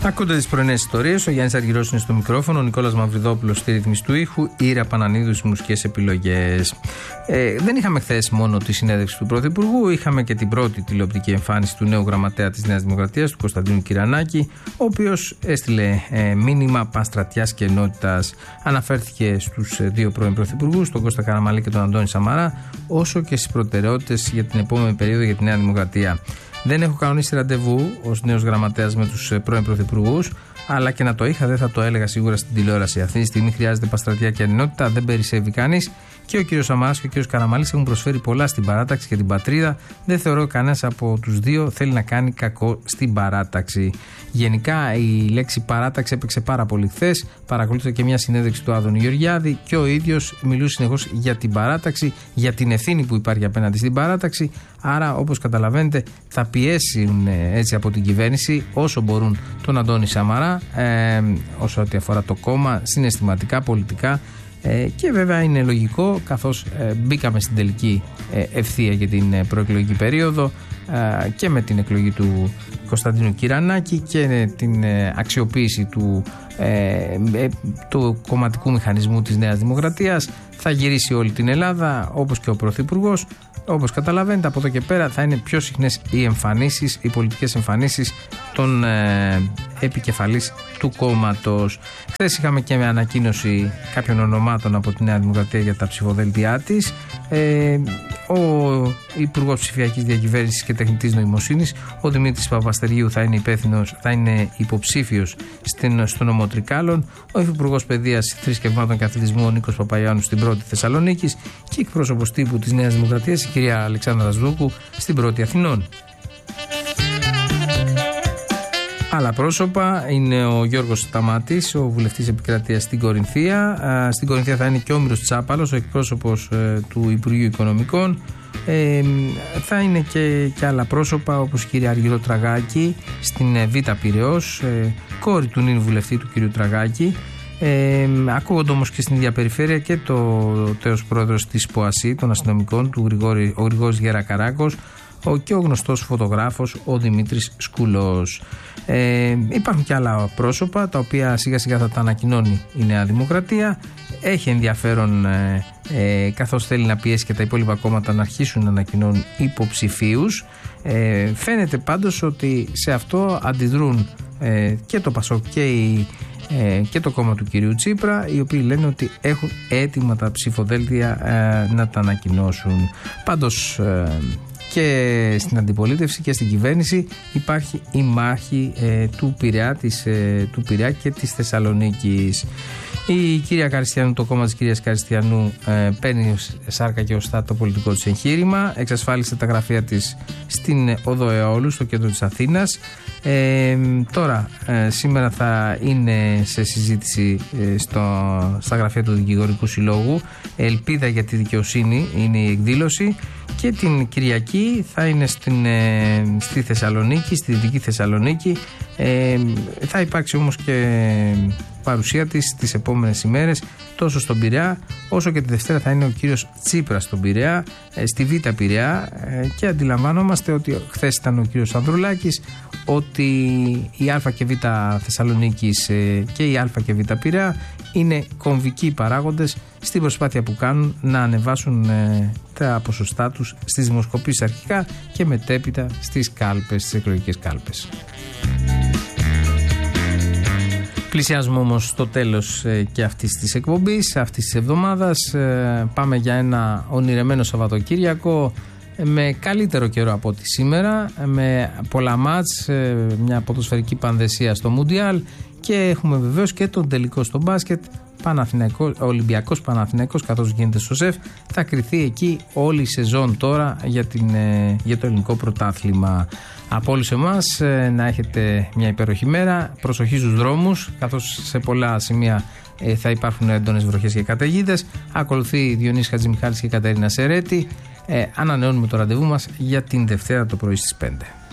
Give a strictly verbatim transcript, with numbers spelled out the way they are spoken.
Ακούτε τις πρωινές ιστορίες. Ο Γιάννης Αργυρός είναι στο μικρόφωνο, ο Νικόλας Μαυριδόπουλος στη ρύθμιση του ήχου, η Ήρα Πανανίδου στις μουσικές επιλογές. Ε, δεν είχαμε χθες μόνο τη συνέντευξη του Πρωθυπουργού, είχαμε και την πρώτη τηλεοπτική εμφάνιση του νέου γραμματέα της Νέας Δημοκρατίας, του Κωνσταντίνου Κυρανάκη, ο οποίος έστειλε ε, μήνυμα πανστρατιάς και ενότητας. Αναφέρθηκε στους δύο πρώην Πρωθυπουργούς, τον Κώστα Καραμανλή και τον Αντώνη Σαμαρά, όσο και στις προτεραιότητες για την επόμενη περίοδο για τη Νέα Δημοκρατία. Δεν έχω κανονίσει ραντεβού ως νέος γραμματέας με τους πρώην πρωθυπουργούς, αλλά και να το είχα δεν θα το έλεγα σίγουρα στην τηλεόραση. Αυτή τη στιγμή χρειάζεται παστρατεία και ενότητα, δεν περισσεύει κανείς. Και ο κύριος Σαμαράς και ο κύριος Καραμανλής έχουν προσφέρει πολλά στην παράταξη και την πατρίδα. Δεν θεωρώ κανένας από τους δύο θέλει να κάνει κακό στην παράταξη. Γενικά η λέξη παράταξη έπαιξε πάρα πολύ χθες. Παρακολούθησα και μια συνέντευξη του Άδωνη Γεωργιάδη και ο ίδιος μιλούσε συνεχώς για την παράταξη, για την ευθύνη που υπάρχει απέναντι στην παράταξη. Άρα, όπως καταλαβαίνετε, θα πιέσουν έτσι από την κυβέρνηση όσο μπορούν τον Αντώνη Σαμαρά, ε, όσο ό,τι αφορά το κόμμα, συναισθηματικά, πολιτικά. Ε, και βέβαια είναι λογικό, καθώς ε, μπήκαμε στην τελική ε, ευθεία για την ε, προεκλογική περίοδο ε, και με την εκλογή του Κωνσταντίνου Κυρανάκη και ε, την ε, αξιοποίηση του, ε, ε, του κομματικού μηχανισμού της Νέας Δημοκρατίας, θα γυρίσει όλη την Ελλάδα, όπως και ο Πρωθυπουργός. Όπως καταλαβαίνετε, από εδώ και πέρα θα είναι πιο συχνές οι εμφανίσεις, οι πολιτικές εμφανίσεις των ε, επικεφαλής του κόμματος. Χθες είχαμε και με ανακοίνωση κάποιων ονομάτων από τη Νέα Δημοκρατία για τα ψηφοδέλτια της. Ε, ο Υπουργός Ψηφιακής Διακυβέρνησης και Τεχνητής Νοημοσύνης, ο Δημήτρης Παπαστεριού, θα είναι υπεύθυνος, θα είναι υποψήφιος στην, στο νομό Τρικάλων. Ο Υφυπουργός Παιδείας, Θρησκευμάτων και Αθλητισμού, ο Νίκος Παπαϊάννου, στην πρώτη Θεσσαλονίκης. Και εκπρόσωπος τύπου της Νέας Δημοκρατίας, η κυρία Αλεξάνδρα Σδούκου, στην πρώτη Αθηνών. Άλλα πρόσωπα είναι ο Γιώργος Σταμάτης, ο βουλευτής επικρατείας στην Κορινθία. Στην Κορινθία θα είναι και ο Όμηρος Τσάπαλος, ο εκπρόσωπος του Υπουργείου Οικονομικών. Ε, θα είναι και, και άλλα πρόσωπα, όπως η κυρία Αργυρό Τραγάκη στην Β' Πειραιώς, ε, κόρη του νυν βουλευτή του κυρίου Τραγάκη. Ε, ακούγονται όμως και στην ίδια περιφέρεια και το τέος πρόεδρος της ΠΟΑΣΥ των αστυνομικών, του Γρηγόρη, ο Γρηγόρης Γερακαράκος, ο, και ο γνωστός φωτογράφος ο Δημήτρης Σκουλός. Ε, υπάρχουν και άλλα πρόσωπα τα οποία σιγά σιγά θα τα ανακοινώνει η Νέα Δημοκρατία. Έχει ενδιαφέρον ε, ε, καθώς θέλει να πιέσει και τα υπόλοιπα κόμματα να αρχίσουν να ανακοινώνουν υποψηφίους. Ε, φαίνεται πάντως ότι σε αυτό αντιδρούν ε, και το ΠΑΣΟΚ και, η, ε, και το κόμμα του κυρίου Τσίπρα, οι οποίοι λένε ότι έχουν έτοιμα τα ψηφοδέλτια ε, να τα ανακοινώσουν. Πάντως ε, και στην αντιπολίτευση και στην κυβέρνηση υπάρχει η μάχη ε, του, Πειραιά, της, ε, του Πειραιά και της Θεσσαλονίκης. Η κυρία Καριστιανού, το κόμμα της κυρίας Καριστιανού, ε, παίρνει σάρκα και οστά το πολιτικό της εγχείρημα. Εξασφάλισε τα γραφεία της στην Οδό Εόλου, στο κέντρο της Αθήνας. Ε, τώρα, ε, σήμερα θα είναι σε συζήτηση ε, στο, στα γραφεία του Δικηγορικού Συλλόγου. Ελπίδα για τη δικαιοσύνη είναι η εκδήλωση. Και την Κυριακή θα είναι στην, ε, στη Θεσσαλονίκη, στη Δυτική Θεσσαλονίκη. Ε, θα υπάρξει όμως και παρουσία της τις επόμενες ημέρες τόσο στον Πειραιά όσο και τη Δευτέρα θα είναι ο κύριος Τσίπρας στον Πειραιά, ε, στη Β' Πειραιά, ε, και αντιλαμβάνομαστε ότι χθες ήταν ο κύριος Ανδρουλάκης, ότι η Α και Β Θεσσαλονίκης ε, και η Α και Β Πειραιά είναι κομβικοί παράγοντες στην προσπάθεια που κάνουν να ανεβάσουν ε, τα ποσοστά τους στις δημοσκοπήσεις αρχικά και μετέπειτα στις κάλπες, στις εκλογικές κάλπες. Πλησιάζουμε όμως στο τέλος ε, και αυτής της εκπομπής, αυτής της εβδομάδας. Ε, πάμε για ένα ονειρεμένο Σαββατοκύριακο ε, με καλύτερο καιρό από ό,τι σήμερα, ε, με πολλά μάτς, ε, μια ποδοσφαιρική πανδεσία στο Μουντιάλ και έχουμε βεβαίως και τον τελικό στο μπάσκετ. Παναθηναϊκός, Ολυμπιακός Παναθηναϊκός, καθώς γίνεται στο ΣΕΦ, θα κριθεί εκεί όλη η σεζόν τώρα για, την, για το ελληνικό πρωτάθλημα. Από όλους εμάς να έχετε μια υπέροχη μέρα, προσοχή στους δρόμους, καθώς σε πολλά σημεία ε, θα υπάρχουν έντονες βροχές και καταιγίδες. Ακολουθεί Διονύσης Χατζημιχάλης και Κατερίνα Σερέτη. Ε, ανανεώνουμε το ραντεβού μας για την Δευτέρα το πρωί στις πέντε.